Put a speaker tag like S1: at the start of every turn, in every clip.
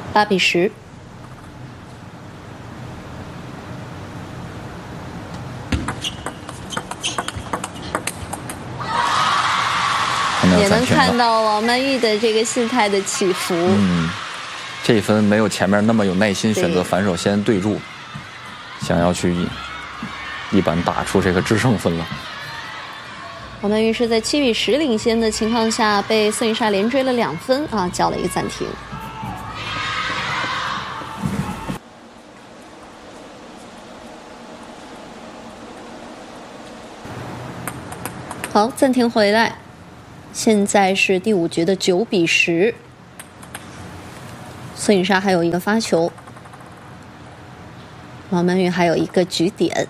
S1: 8比10。也能看到王曼玉的这个心态的起伏。
S2: 这一分没有前面那么有耐心，选择反手先对住，想要去一板打出这个制胜分了。
S1: 王曼玉是在7比10领先的情况下，被孙颖莎连追了2分啊，叫了一个暂停。好，暂停回来。现在是第5局的9比10，孙颖莎还有一个发球，王曼玉还有一个局点。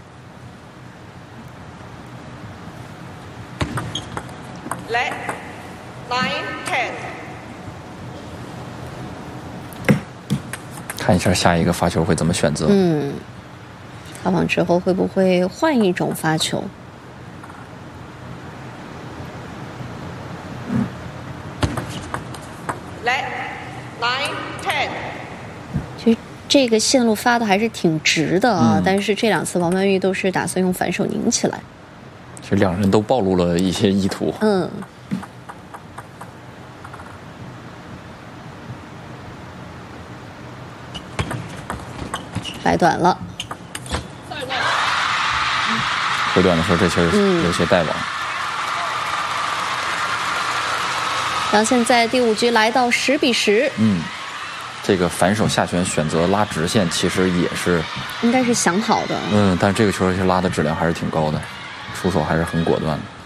S3: 来9、10，
S2: 看一下下一个发球会怎么选择。
S1: 发网之后会不会换一种发球？其实这个线路发的还是挺直的啊，但是这2次王曼玉都是打算用反手拧起来。
S2: 其实两人都暴露了一些意图。
S1: 掰短了。
S2: 回短的时候，这球有些带网。
S1: 然后现在第5局来到10比10。
S2: 这个反手下旋选择拉直线，其实也是
S1: 应该是想好的。
S2: 但是这个球其实拉的质量还是挺高的，出手还是很果断的。